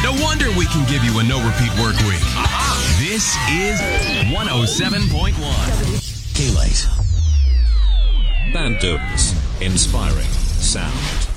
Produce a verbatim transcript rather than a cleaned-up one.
No wonder we can give you a no-repeat work week. This is one oh seven point one. K-Light. Band Dudes. Inspiring sound.